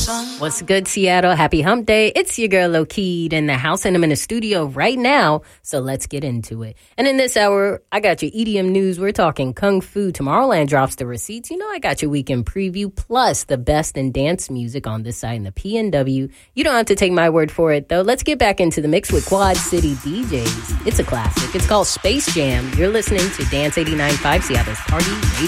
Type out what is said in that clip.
What's good, Seattle? Happy hump day. It's your girl, Lokeed, in the house, and I'm in the studio right now, so let's get into it. And in this hour, I got your EDM news. We're talking Kung Fu. Tomorrowland drops the receipts. You know, I got your weekend preview, plus the best in dance music on this side in the PNW. You don't have to take my word for it, though. Let's get back into the mix with Quad City DJs. It's a classic. It's called Space Jam. You're listening to Dance 89.5, Seattle's Party Radio.